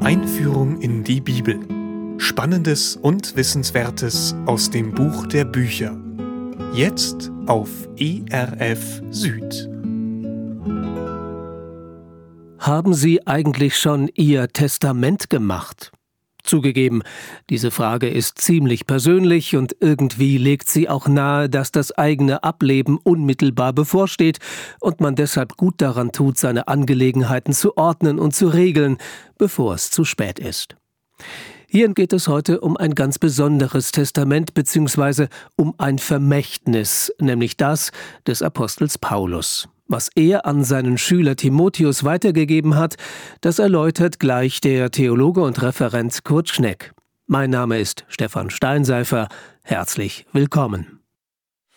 Einführung in die Bibel. Spannendes und Wissenswertes aus dem Buch der Bücher. Jetzt auf ERF Süd. Haben Sie eigentlich schon Ihr Testament gemacht? Zugegeben, diese Frage ist ziemlich persönlich und irgendwie legt sie auch nahe, dass das eigene Ableben unmittelbar bevorsteht und man deshalb gut daran tut, seine Angelegenheiten zu ordnen und zu regeln, bevor es zu spät ist. Hier geht es heute um ein ganz besonderes Testament bzw. um ein Vermächtnis, nämlich das des Apostels Paulus. Was er an seinen Schüler Timotheus weitergegeben hat, das erläutert gleich der Theologe und Referent Kurt Schneck. Mein Name ist Stefan Steinseifer. Herzlich willkommen.